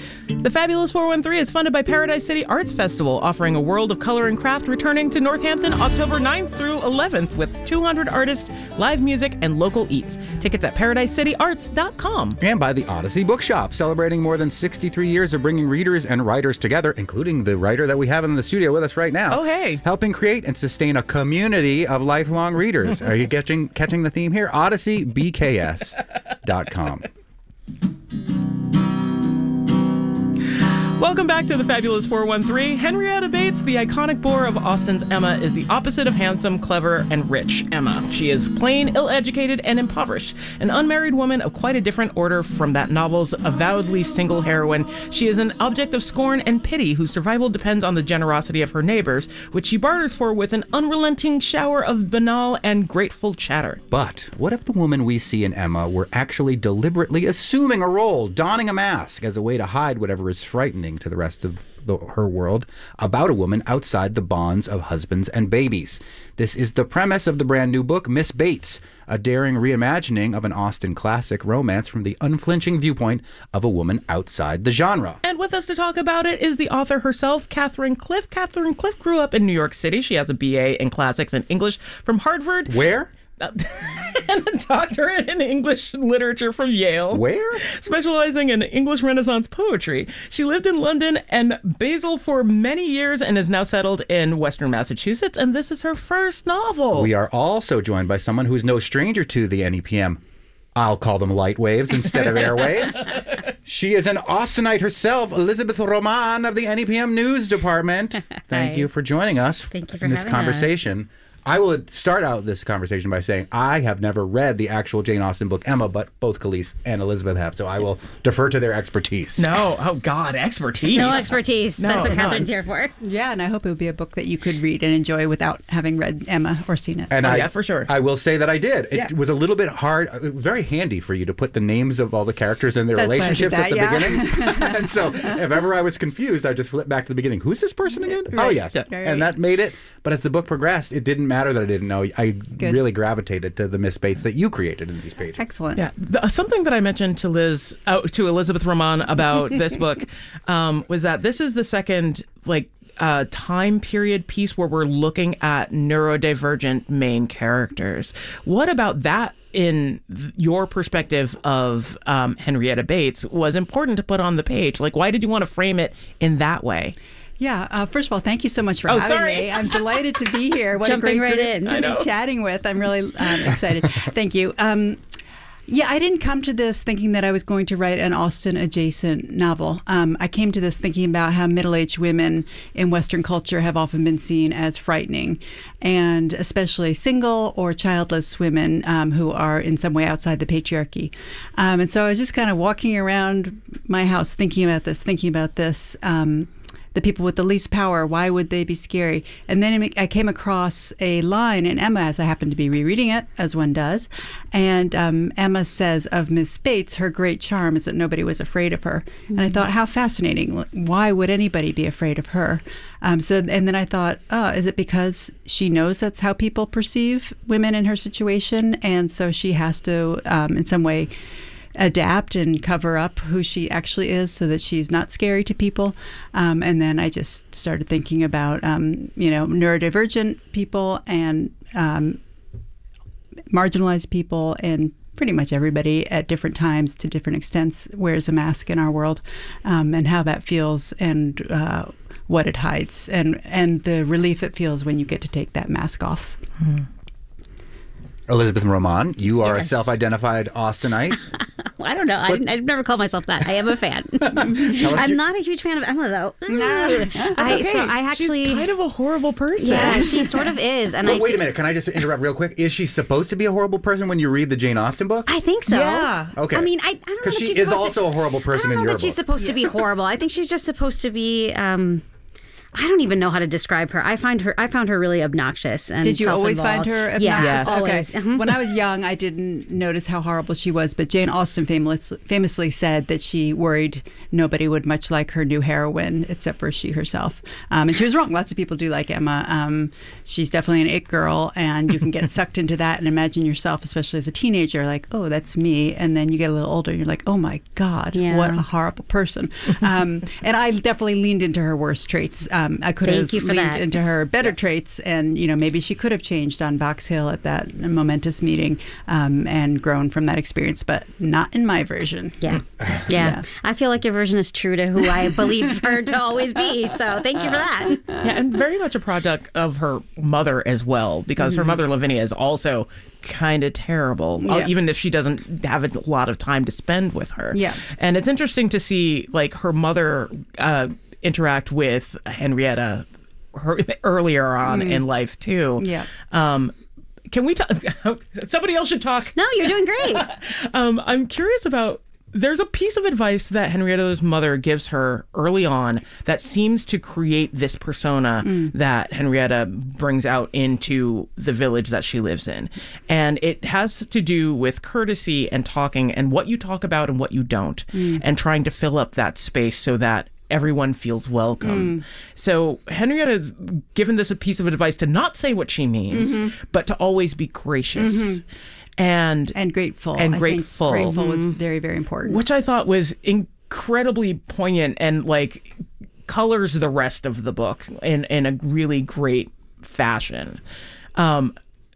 The Fabulous four one three is funded by Paradise City Arts Festival, offering a world of color and craft returning to Northampton October ninth through eleventh with two hundred artists, live music, and local eats. Tickets at paradise city arts dot com. And by the Odyssey Bookshop, celebrating more than sixty-three years of bringing readers and writers together, including the writer that we have in the studio with us right now. Oh, hey. Helping create and sustain a community of lifelong readers. Are you catching, catching the theme here? odyssey b k s dot com. Welcome back to the Fabulous four one three. Henrietta Bates, the iconic bore of Austen's Emma, is the opposite of handsome, clever, and rich Emma. She is plain, ill-educated, and impoverished, an unmarried woman of quite a different order from that novel's avowedly single heroine. She is an object of scorn and pity whose survival depends on the generosity of her neighbors, which she barters for with an unrelenting shower of banal and grateful chatter. But what if the woman we see in Emma were actually deliberately assuming a role, donning a mask as a way to hide whatever is frightening to the rest of the, her world about a woman outside the bonds of husbands and babies? This is the premise of the brand new book, Miss Bates, a daring reimagining of an Austen classic romance from the unflinching viewpoint of a woman outside the genre. And with us to talk about it is the author herself, Catherine Cliff. Catherine Cliff grew up in New York City. She has a B A in Classics and English from Harvard. Where? And a doctorate in English literature from Yale. Where? Specializing in English Renaissance poetry. She lived in London and Basel for many years and is now settled in Western Massachusetts, and this is her first novel. We are also joined by someone who's no stranger to the N E P M. I'll call them light waves instead of airwaves. She is an Austenite herself, Elizabeth Roman of the N E P M News Department. Thank Hi. you for joining us Thank you for in this having conversation. us. I will start out this conversation by saying I have never read the actual Jane Austen book, Emma, but both Khalees and Elizabeth have, so I will defer to their expertise. No, oh God, expertise. No expertise. No, That's what none. Catherine's here for. Yeah, and I hope it would be a book that you could read and enjoy without having read Emma or seen it. And Oh, I, yeah, for sure. I will say that I did. It Yeah. was a little bit hard, uh, very handy for you to put the names of all the characters and their That's why I did relationships at that, the yeah. beginning. And so if ever I was confused, I just flipped back to the beginning. Who's this person again? Oh, Right. yes. Right. And that made it. But as the book progressed, it didn't matter that I didn't know. I Good. really gravitated to the Miss Bates that you created in these pages. Excellent. Yeah, the, something that I mentioned to Liz, uh, to Elizabeth Roman about this book, um, was that this is the second like uh, time period piece where we're looking at neurodivergent main characters. What about that, in th- your perspective of um, Henrietta Bates, was important to put on the page? Like, why did you want to frame it in that way? Yeah. Uh, first of all, thank you so much for Oh, having sorry. me. I'm delighted to be here. What Jumping a great right group in. to I know. be chatting with. I'm really um, excited. Thank you. Um, yeah, I didn't come to this thinking that I was going to write an Austen-adjacent novel. Um, I came to this thinking about how middle-aged women in Western culture have often been seen as frightening, and especially single or childless women um, who are in some way outside the patriarchy. Um, and so I was just kind of walking around my house thinking about this, thinking about this. Um, the people with the least power, why would they be scary? And then I came across a line in Emma as I happened to be rereading it, as one does. And um, Emma says of Miss Bates, her great charm is that nobody was afraid of her. Mm-hmm. And I thought, how fascinating. Why would anybody be afraid of her? Um, so, and then I thought, oh, is it because she knows that's how people perceive women in her situation? And so she has to, um, in some way, adapt and cover up who she actually is so that she's not scary to people. Um, and then I just started thinking about, um, you know, neurodivergent people and um, marginalized people, and pretty much everybody at different times to different extents wears a mask in our world, um, and how that feels and uh, what it hides, and, and the relief it feels when you get to take that mask off. Mm-hmm. Elizabeth Roman, you are Yes. a self-identified Austenite. Well, I don't know. I didn't, I've never called myself that. I am a fan. I'm your- not a huge fan of Emma, though. Nah, I, Okay. So I actually, She's kind of a horrible person. yeah, she sort of is. And Well, I wait a fe- minute. Can I just interrupt real quick? Is she supposed to be a horrible person when you read the Jane Austen book? I think so. Yeah. Okay. I mean, I, I don't know Because that she she's is supposed to- also a horrible person I in don't know your that she's book. supposed to be horrible. I think she's just supposed to be. Um, I don't even know how to describe her. I find her. I found her really obnoxious and Did you always find self-involved. her obnoxious? Yeah, Yes. always. Okay. Mhm. When I was young, I didn't notice how horrible she was, but Jane Austen famous, famously said that she worried nobody would much like her new heroine except for she herself. Um, and she was wrong. Lots of people do like Emma. Um, she's definitely an it girl, and you can get sucked into that and imagine yourself, especially as a teenager, like, oh, that's me. And then you get a little older, and you're like, oh my God, Yeah. what a horrible person. um, and I definitely leaned into her worst traits. Um, I could Thank have you for leaned that. into her better traits, and you know, maybe she could have changed on Box Hill at that momentous meeting um, and grown from that experience, but not in my version. Yeah. yeah. Yeah. I feel like your version is true to who I believe her to always be. So thank you for that. Yeah, and very much a product of her mother as well, because her Mhm. mother, Lavinia, is also kind of terrible, uh, Yeah. even if she doesn't have a lot of time to spend with her. Yeah. And it's interesting to see, like, her mother uh, interact with Henrietta her, earlier on Mm. in life, too. Yeah. Um, can we talk? Somebody else should talk. No, you're doing great. um, I'm curious about. There's a piece of advice that Henrietta's mother gives her early on that seems to create this persona Mm. that Henrietta brings out into the village that she lives in. And it has to do with courtesy and talking and what you talk about and what you don't, Mm. and trying to fill up that space so that everyone feels welcome. Mm. So Henrietta's given this a piece of advice to not say what she means, Mhm. but to always be gracious. Mhm. And and grateful. and I think grateful. grateful was Mhm. very, very important. Which I thought was incredibly poignant and like colors the rest of the book in, in a really great fashion. Um,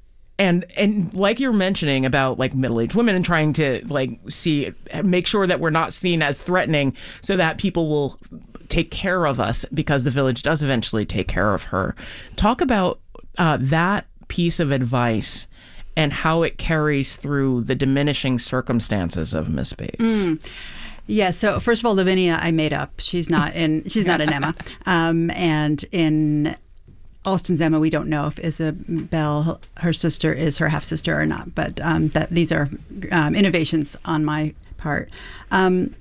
and and like you're mentioning about like middle-aged women and trying to like see make sure that we're not seen as threatening so that people will take care of us, because the village does eventually take care of her. Talk about uh, that piece of advice and how it carries through the diminishing circumstances of Miss Bates. Mm. Yeah. So first of all, Lavinia, I made up. She's not in. She's not an Emma. Um, and in Austen's Emma, we don't know if Isabel, her sister, is her half sister or not. But um, that these are um, innovations on my part. Um,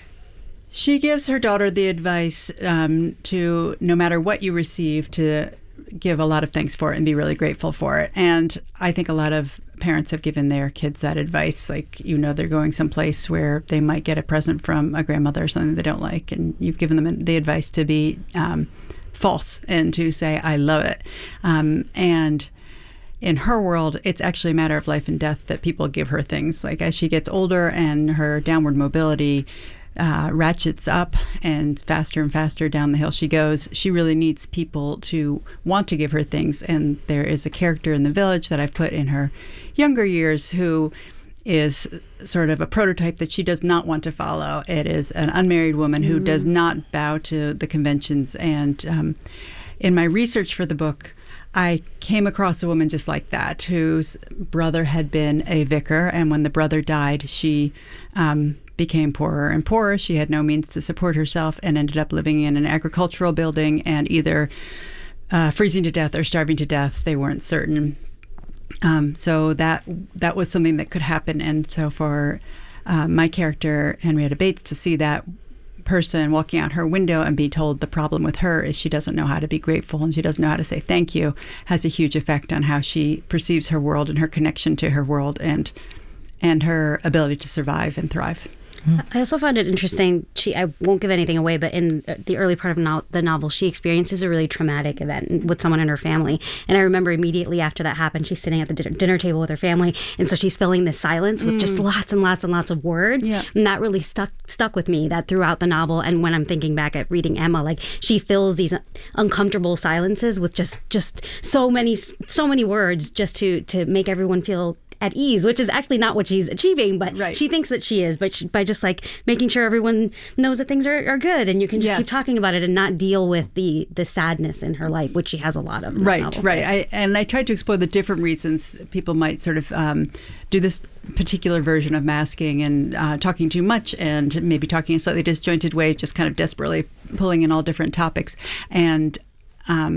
she gives her daughter the advice um, to, no matter what you receive, to give a lot of thanks for it and be really grateful for it. And I think a lot of parents have given their kids that advice. Like, you know, they're going someplace where they might get a present from a grandmother or something they don't like, and you've given them the advice to be um, false and to say, I love it. Um, and in her world, it's actually a matter of life and death that people give her things. Like, as she gets older and her downward mobility Uh, ratchets up and faster and faster down the hill she goes, she really needs people to want to give her things. And there is a character in the village that I've put in her younger years who is sort of a prototype that she does not want to follow. It is an unmarried woman who Mm. does not bow to the conventions. And um, in my research for the book, I came across a woman just like that, whose brother had been a vicar, and when the brother died, she um, became poorer and poorer. She had no means to support herself and ended up living in an agricultural building and either uh, freezing to death or starving to death. They weren't certain. Um, so that that was something that could happen. And so for uh, my character, Henrietta Bates, to see that person walking out her window and be told the problem with her is she doesn't know how to be grateful and she doesn't know how to say thank you, has a huge effect on how she perceives her world and her connection to her world and and her ability to survive and thrive. I also found it interesting. She, I won't give anything away, but in the early part of no, the novel, she experiences a really traumatic event with someone in her family. And I remember immediately after that happened, she's sitting at the dinner, dinner table with her family, and so she's filling this silence with Mm. just lots and lots and lots of words. Yeah. And that really stuck stuck with me. That throughout the novel, and when I'm thinking back at reading Emma, like she fills these uncomfortable silences with just just so many so many words, just to to make everyone feel at ease, which is actually not what she's achieving, but Right. she thinks that she is, but she, by just like making sure everyone knows that things are, are good and you can just Yes. keep talking about it and not deal with the the sadness in her life, which she has a lot of. in this Right, novel. right. I, and I tried to explore the different reasons people might sort of um, do this particular version of masking and uh, talking too much and maybe talking in a slightly disjointed way, just kind of desperately pulling in all different topics. And um,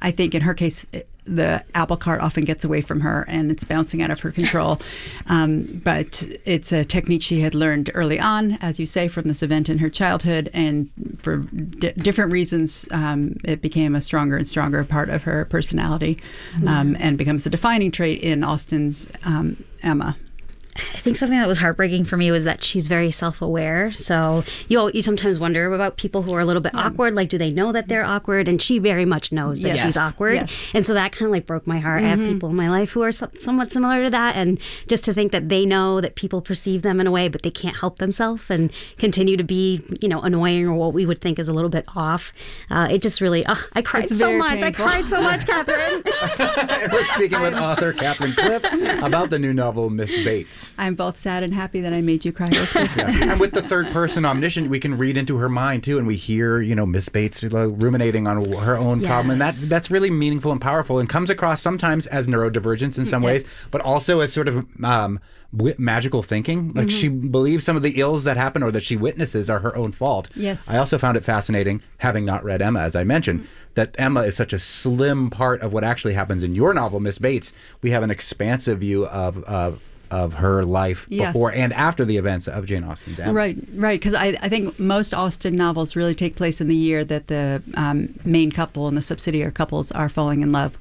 I think in her case, the apple cart often gets away from her and it's bouncing out of her control. Um, but it's a technique she had learned early on, as you say, from this event in her childhood. And for d- different reasons, um, it became a stronger and stronger part of her personality um, and becomes a defining trait in Austen's um, Emma. I think something that was heartbreaking for me was that she's very self-aware. So you you sometimes wonder about people who are a little bit yeah. awkward. Like, do they know that they're awkward? And she very much knows that yes. she's awkward. Yes. And so that kind of like broke my heart. Mm-hmm. I have people in my life who are so, somewhat similar to that. And just to think that they know that people perceive them in a way, but they can't help themselves and continue to be, you know, annoying or what we would think is a little bit off. Uh, it just really, oh, I cried it's so much. Painful. I cried so much, Catherine. We're speaking with author Catherine Cliff about the new novel, Miss Bates. I'm both sad and happy that I made you cry. yeah. And with the third person omniscient, we can read into her mind too, and we hear, you know, Miss Bates ruminating on her own yes. problem, and that that's really meaningful and powerful, and comes across sometimes as neurodivergence in some yes. ways, but also as sort of um, w- magical thinking. Like mm-hmm. she believes some of the ills that happen or that she witnesses are her own fault. Yes. I also found it fascinating, having not read Emma, as I mentioned, mm-hmm. that Emma is such a slim part of what actually happens in your novel, Miss Bates. We have an expansive view of uh, of her life yes. before and after the events of Jane Austen's Emma. Right, right. Because I, I think most Austen novels really take place in the year that the um, main couple and the subsidiary couples are falling in love.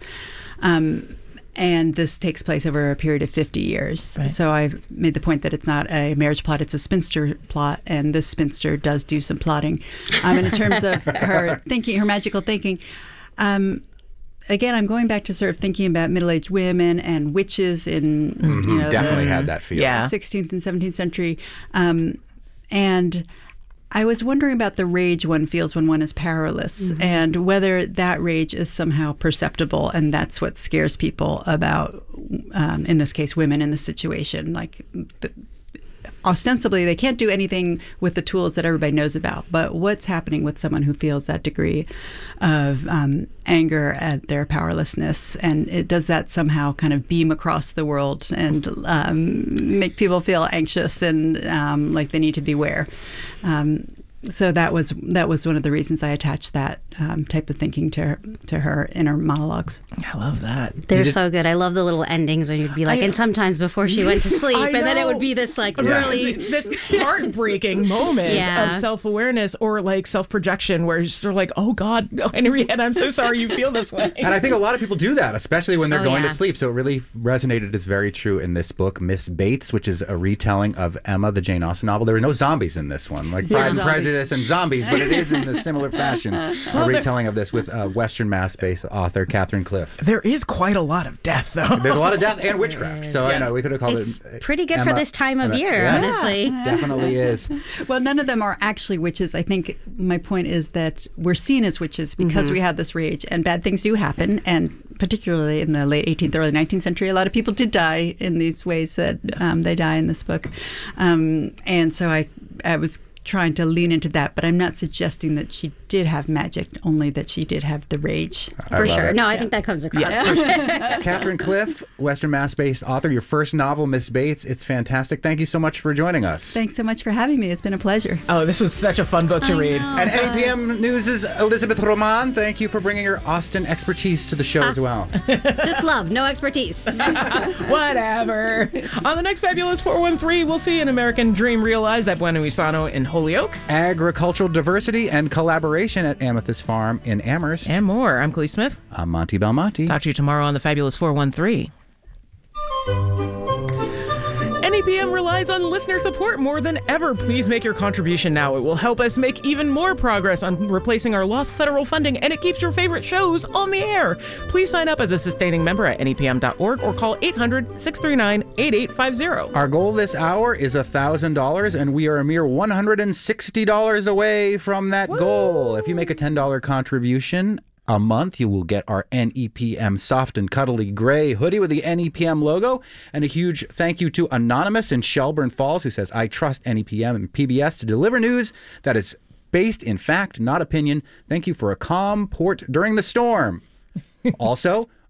Um, and this takes place over a period of fifty years. Right. So I made the point that it's not a marriage plot, it's a spinster plot, and this spinster does do some plotting. Um, and in terms of her thinking, her magical thinking, um, again, I'm going back to sort of thinking about middle-aged women and witches in mm-hmm. you know, definitely the had that feel. Yeah. sixteenth and seventeenth century. Um, and I was wondering about the rage one feels when one is powerless mm-hmm. and whether that rage is somehow perceptible, and that's what scares people about, um, in this case, women in the situation. Like, the, ostensibly, they can't do anything with the tools that everybody knows about. But what's happening with someone who feels that degree of um, anger at their powerlessness? And it, does that somehow kind of beam across the world and um, make people feel anxious and um, like they need to beware? Um, so that was that was one of the reasons I attached that um, type of thinking to her, to her inner monologues. I love that. They're so good. I love the little endings where you'd be like, I, and sometimes before she went to sleep, and then it would be this like yeah. really this heartbreaking moment yeah. of self-awareness or like self-projection where you're sort of like, oh God, Henriette, I'm so sorry you feel this way. And I think a lot of people do that, especially when they're oh, going yeah. to sleep. So it really resonated as very true in this book, Miss Bates, which is a retelling of Emma, the Jane Austen novel. There were no zombies in this one, like Pride and Prejudice and zombies, but it is in a similar fashion a well, retelling of this with uh, Western Mass-based author Catherine Cliff. There is quite a lot of death, though. There's a lot of death and witchcraft. So yes. I know we could have called it's it. It's pretty good Emma, for this time of Emma. year, Yes, honestly. Definitely is. Well, none of them are actually witches. I think my point is that we're seen as witches because mm-hmm. we have this rage, and bad things do happen. And particularly in the late eighteenth, early nineteenth century, a lot of people did die in these ways that um, they die in this book. Um, and so I, I was trying to lean into that, but I'm not suggesting that she did have magic, only that she did have the rage. For sure. It. No, I yeah. think that comes across. Yeah. Catherine Cliff, Western Mass-based author, your first novel, Miss Bates. It's fantastic. Thank you so much for joining us. Thanks so much for having me. It's been a pleasure. Oh, this was such a fun book to I read. know, and guys. N E P M News' Elizabeth Roman, thank you for bringing your Austen expertise to the show as well. Just love, no expertise. Whatever. On the next Fabulous four one three, we'll see an American dream realized at Bueno Isano in Holyoke. Agricultural diversity and collaboration at Amethyst Farm in Amherst. And more. I'm Clee Smith. I'm Monty Belmonte. Talk to you tomorrow on the Fabulous four one three. N E P M relies on listener support more than ever. Please make your contribution now. It will help us make even more progress on replacing our lost federal funding, and it keeps your favorite shows on the air. Please sign up as a sustaining member at N E P M dot org or call eight hundred, six three nine, eight eight five zero. Our goal this hour is one thousand dollars, and we are a mere one hundred sixty dollars away from that Woo! goal. If you make a ten dollars contribution a month, you will get our N E P M soft and cuddly gray hoodie with the N E P M logo. And a huge thank you to Anonymous in Shelburne Falls, who says, I trust N E P M and P B S to deliver news that is based in fact, not opinion. Thank you for a calm port during the storm. Also,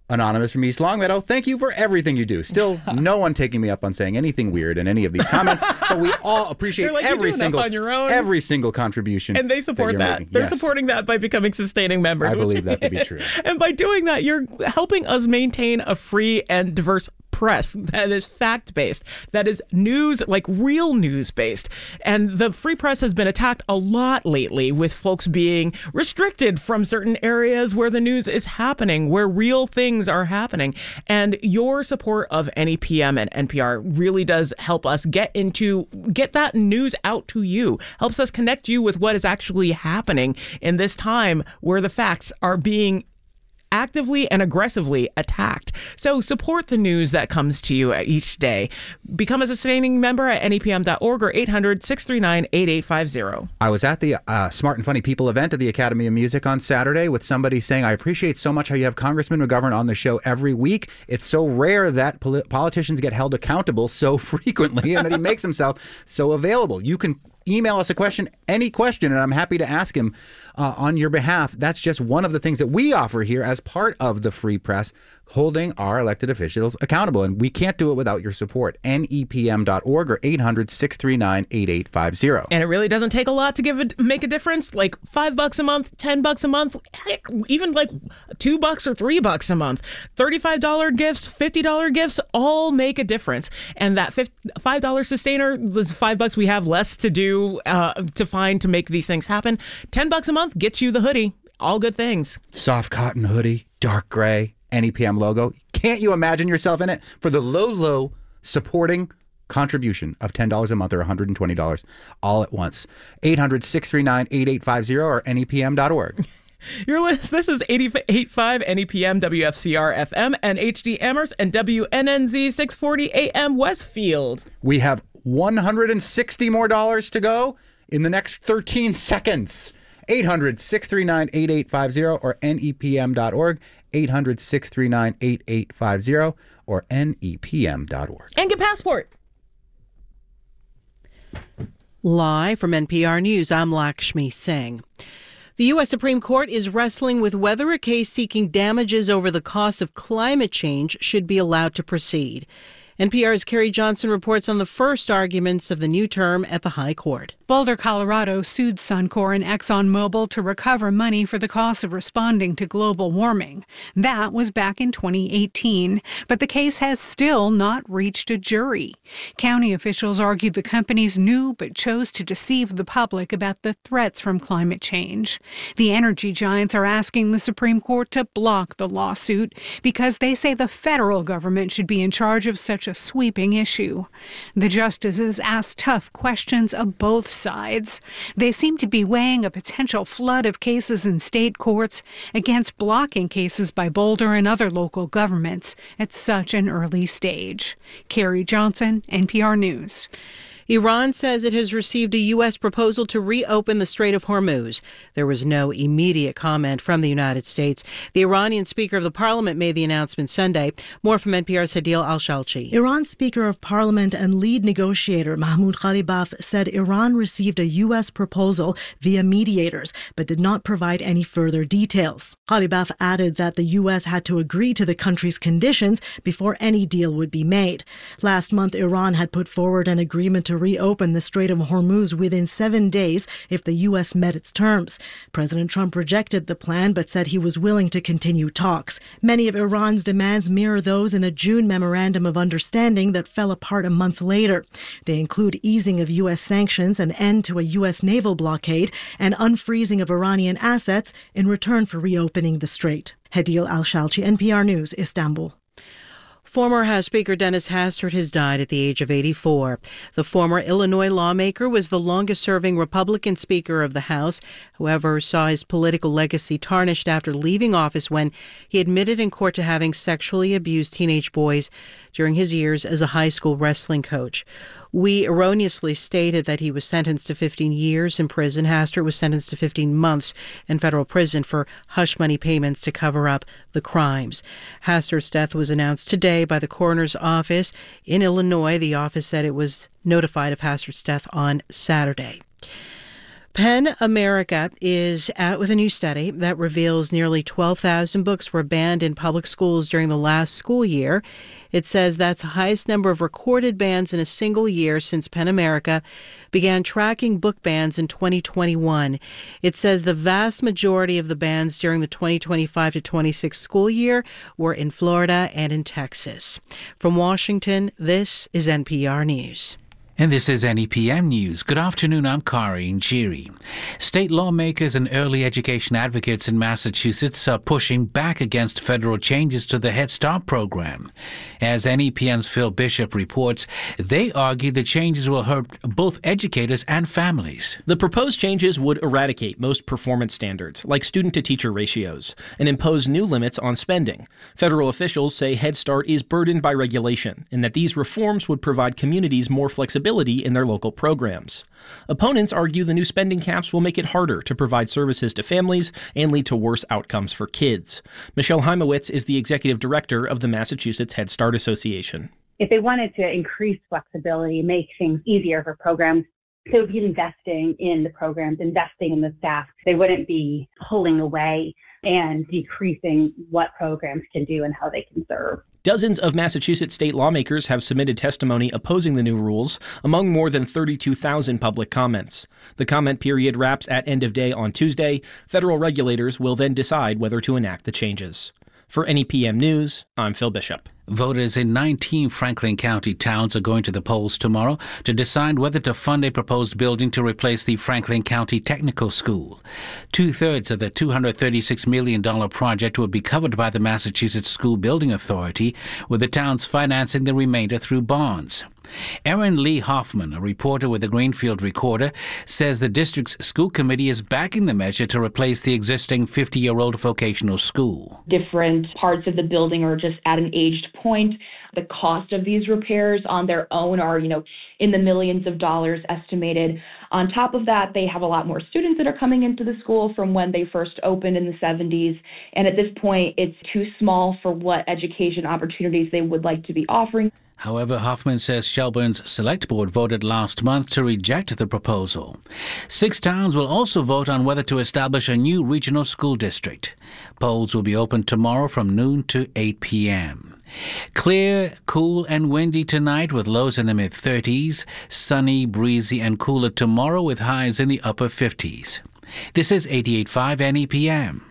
Anonymous from East Longmeadow, thank you for everything you do. Still, no one taking me up on saying anything weird in any of these comments, but we all appreciate like, every you do single on your own. every single contribution. And they support that. that. Making. They're Yes. supporting that by becoming sustaining members. I which- believe that to be true. And by doing that, you're helping us maintain a free and diverse press that is fact-based, that is news, like real news-based. And the free press has been attacked a lot lately, with folks being restricted from certain areas where the news is happening, where real things are happening. And your support of N E P M and N P R really does help us get into, get that news out to you, helps us connect you with what is actually happening in this time where the facts are being actively and aggressively attacked. So support the news that comes to you each day. Become a sustaining member at N E P M dot org or eight hundred, six three nine, eight eight five zero. I was at the uh, Smart and Funny People event at the Academy of Music on Saturday with somebody saying, I appreciate so much how you have Congressman McGovern on the show every week. It's so rare that poli- politicians get held accountable so frequently and that he makes himself so available. You can email us a question, any question, and I'm happy to ask him uh, on your behalf. That's just one of the things that we offer here as part of the free press, holding our elected officials accountable. And we can't do it without your support. N E P M dot org or eight hundred, six three nine, eight eight five zero. And it really doesn't take a lot to give it, make a difference. Like five bucks a month, ten bucks a month, heck, even like two bucks or three bucks a month. thirty-five dollars gifts, fifty dollars gifts, all make a difference. And that five dollars sustainer, the five bucks we have less to do, uh, to find to make these things happen. ten bucks a month gets you the hoodie. All good things. Soft cotton hoodie, dark gray, N E P M logo. Can't you imagine yourself in it? For the low, low supporting contribution of ten dollars a month or one hundred twenty dollars all at once. eight hundred, six three nine, eight eight five zero or N E P M dot org. Your list. This is eighty-eight point five N E P M, W F C R F M, and H D Amherst, and W N N Z six forty A M Westfield. We have one hundred sixty more dollars to go in the next thirteen seconds. eight hundred, six three nine, eight eight five zero or N E P M dot org. eight hundred, six three nine, eight eight five zero or N E P M dot org. And get Passport. Live from N P R News, I'm Lakshmi Singh. The U S Supreme Court is wrestling with whether a case seeking damages over the costs of climate change should be allowed to proceed. N P R's Carrie Johnson reports on the first arguments of the new term at the High Court. Boulder, Colorado sued Suncor and ExxonMobil to recover money for the cost of responding to global warming. That was back in twenty eighteen, but the case has still not reached a jury. County officials argued the companies knew but chose to deceive the public about the threats from climate change. The energy giants are asking the Supreme Court to block the lawsuit because they say the federal government should be in charge of such a sweeping issue. The justices asked tough questions of both sides. They seem to be weighing a potential flood of cases in state courts against blocking cases by Boulder and other local governments at such an early stage. Carrie Johnson, N P R News. Iran says it has received a U S proposal to reopen the Strait of Hormuz. There was no immediate comment from the United States. The Iranian Speaker of the Parliament made the announcement Sunday. More from N P R's Hadil Al-Shalchi. Iran's Speaker of Parliament and lead negotiator Mahmoud Ghalibaf said Iran received a U S proposal via mediators, but did not provide any further details. Ghalibaf added that the U S had to agree to the country's conditions before any deal would be made. Last month, Iran had put forward an agreement to to reopen the Strait of Hormuz within seven days if the U S met its terms. President Trump rejected the plan but said he was willing to continue talks. Many of Iran's demands mirror those in a June memorandum of understanding that fell apart a month later. They include easing of U S sanctions, an end to a U S naval blockade, and unfreezing of Iranian assets in return for reopening the strait. Hadil Al-Shalchi, N P R News, Istanbul. Former House Speaker Dennis Hastert has died at the age of eighty-four. The former Illinois lawmaker was the longest-serving Republican Speaker of the House, however, saw his political legacy tarnished after leaving office when he admitted in court to having sexually abused teenage boys during his years as a high school wrestling coach. We erroneously stated that he was sentenced to fifteen years in prison. Hastert was sentenced to fifteen months in federal prison for hush money payments to cover up the crimes. Hastert's death was announced today by the coroner's office in Illinois. The office said it was notified of Hastert's death on Saturday. PEN America is out with a new study that reveals nearly twelve thousand books were banned in public schools during the last school year. It says that's the highest number of recorded bans in a single year since PEN America began tracking book bans in twenty twenty-one. It says the vast majority of the bans during the twenty twenty-five to twenty-six school year were in Florida and in Texas. From Washington, this is N P R News. And this is N E P M News. Good afternoon, I'm Kari Njiri. State lawmakers and early education advocates in Massachusetts are pushing back against federal changes to the Head Start program. As N E P M's Phil Bishop reports, they argue the changes will hurt both educators and families. The proposed changes would eradicate most performance standards, like student-to-teacher ratios, and impose new limits on spending. Federal officials say Head Start is burdened by regulation, and that these reforms would provide communities more flexibility in their local programs. Opponents argue the new spending caps will make it harder to provide services to families and lead to worse outcomes for kids. Michelle Heimowitz is the executive director of the Massachusetts Head Start Association. If they wanted to increase flexibility, make things easier for programs, they would be investing in the programs, investing in the staff. They wouldn't be pulling away and decreasing what programs can do and how they can serve. Dozens of Massachusetts state lawmakers have submitted testimony opposing the new rules, among more than thirty-two thousand public comments. The comment period wraps at end of day on Tuesday. Federal regulators will then decide whether to enact the changes. For N E P M News, I'm Phil Bishop. Voters in nineteen Franklin County towns are going to the polls tomorrow to decide whether to fund a proposed building to replace the Franklin County Technical School. Two-thirds of the two hundred thirty-six million dollars project will be covered by the Massachusetts School Building Authority, with the towns financing the remainder through bonds. Erin Lee Hoffman, a reporter with the Greenfield Recorder, says the district's school committee is backing the measure to replace the existing fifty-year-old vocational school. Different parts of the building are just at an aged point. The cost of these repairs on their own are, you know, in the millions of dollars estimated. On top of that, they have a lot more students that are coming into the school from when they first opened in the seventies. And at this point, it's too small for what education opportunities they would like to be offering. However, Hoffman says Shelburne's Select Board voted last month to reject the proposal. Six towns will also vote on whether to establish a new regional school district. Polls will be open tomorrow from noon to eight p.m. Clear, cool, and windy tonight with lows in the mid-thirties. Sunny, breezy, and cooler tomorrow with highs in the upper fifties. This is eighty-eight point five N E P M.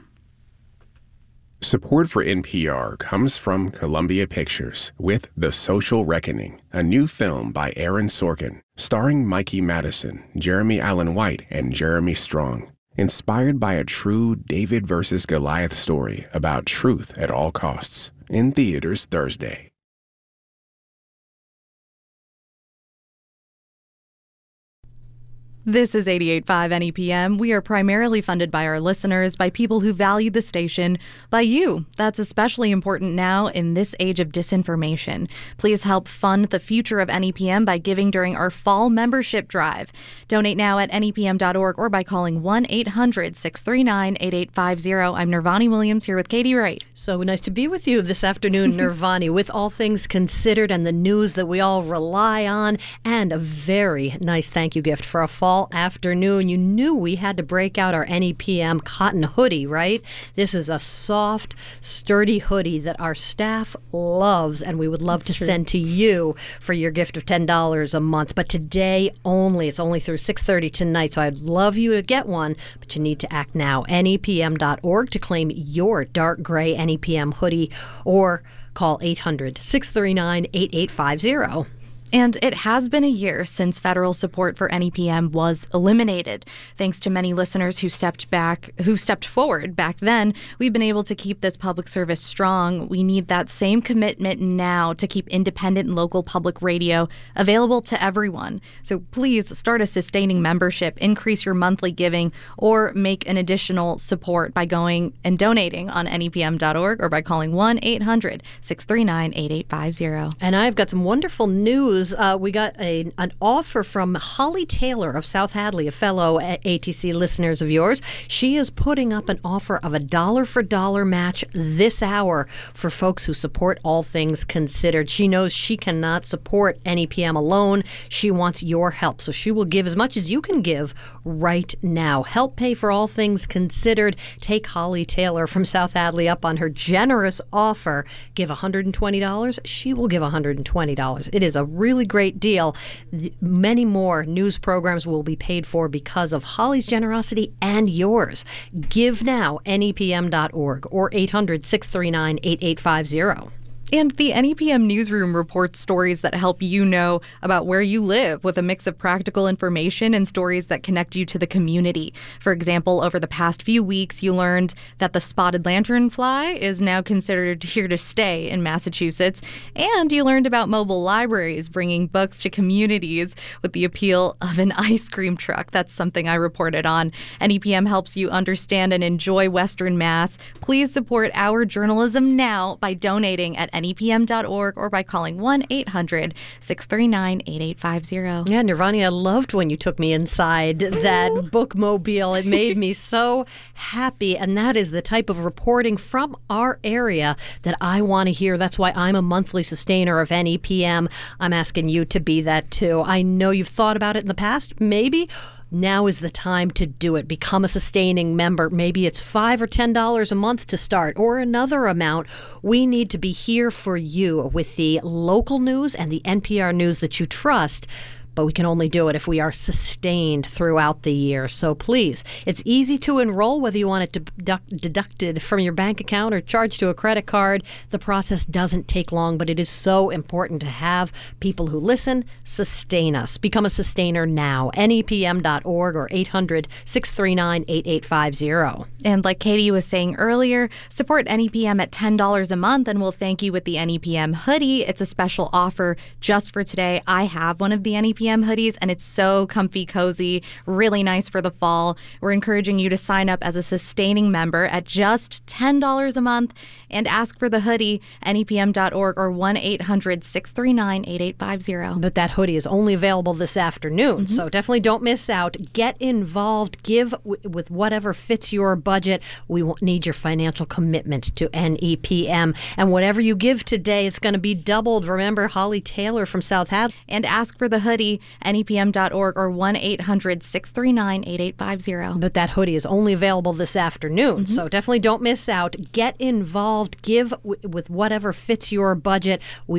Support for N P R comes from Columbia Pictures with The Social Reckoning, a new film by Aaron Sorkin, starring Mikey Madison, Jeremy Allen White, and Jeremy Strong. Inspired by a true David versus Goliath story about truth at all costs. In theaters Thursday. This is eighty-eight point five N E P M. We are primarily funded by our listeners, by people who value the station, by you. That's especially important now in this age of disinformation. Please help fund the future of N E P M by giving during our fall membership drive. Donate now at N E P M dot org or by calling one eight hundred six three nine eight eight five zero. I'm Nirvani Williams here with Katie Wright. So nice to be with you this afternoon, Nirvani, with all things considered and the news that we all rely on, and a very nice thank you gift for a fall afternoon. You knew we had to break out our N E P M cotton hoodie, right? This is a soft, sturdy hoodie that our staff loves, and we would love That's to true. send to you for your gift of ten dollars a month. But today only, it's only through six thirty tonight, so I'd love you to get one, but you need to act now. N E P M dot org to claim your dark gray N E P M hoodie, or call eight hundred six three nine eight eight five zero. And it has been a year since federal support for N E P M was eliminated. Thanks to many listeners who stepped back, who stepped forward back then, we've been able to keep this public service strong. We need that same commitment now to keep independent and local public radio available to everyone. So please start a sustaining membership, increase your monthly giving, or make an additional support by going and donating on N E P M dot org or by calling one eight hundred six three nine eight eight five zero. And I've got some wonderful news news. Uh, we got a an offer from Holly Taylor of South Hadley, a fellow A T C listeners of yours. She is putting up an offer of a dollar for dollar match this hour for folks who support All Things Considered. She knows she cannot support N E P M alone. She wants your help, so she will give as much as you can give right now. Help pay for All Things Considered. Take Holly Taylor from South Hadley up on her generous offer. Give one hundred twenty dollars. She will give one hundred twenty dollars. It is a really great deal. Many more news programs will be paid for because of Holly's generosity and yours. Give now, N E P M dot org or eight hundred, six three nine, eight eight five zero. And the N E P M Newsroom reports stories that help you know about where you live with a mix of practical information and stories that connect you to the community. For example, over the past few weeks, you learned that the spotted lanternfly is now considered here to stay in Massachusetts. And you learned about mobile libraries bringing books to communities with the appeal of an ice cream truck. That's something I reported on. N E P M helps you understand and enjoy Western Mass. Please support our journalism now by donating at N E P M dot org or by calling one eight hundred, six three nine, eight eight five zero. Yeah, Nirvani, I loved when you took me inside that bookmobile. It made me so happy. And that is the type of reporting from our area that I want to hear. That's why I'm a monthly sustainer of N E P M. I'm asking you to be that too. I know you've thought about it in the past, maybe. Now is the time to do it. Become a sustaining member. Maybe it's five or ten dollars a month to start, or another amount. We need to be here for you with the local news and the N P R news that you trust. But we can only do it if we are sustained throughout the year. So please, it's easy to enroll, whether you want it deduct- deducted from your bank account or charged to a credit card. The process doesn't take long, but it is so important to have people who listen sustain us. Become a sustainer now. N E P M dot org or eight hundred, six three nine, eight eight five zero. And like Katie was saying earlier, support N E P M at ten dollars a month and we'll thank you with the N E P M hoodie. It's a special offer just for today. I have one of the N E P M hoodies and it's so comfy, cozy, really nice for the fall. We're encouraging you to sign up as a sustaining member at just ten dollars a month and ask for the hoodie, N E P M dot org or one eight hundred, six three nine, eight eight five zero. But that hoodie is only available this afternoon, mm-hmm. so definitely don't miss out. Get involved. Give w- with whatever fits your budget. We won't need your financial commitment to N E P M. And whatever you give today, it's going to be doubled. Remember Holly Taylor from South Hadley. And ask for the hoodie, N E P M dot org or one eight hundred, six three nine, eight eight five zero. But that hoodie is only available this afternoon, mm-hmm. so definitely don't miss out. Get involved. Give w- with whatever fits your budget. We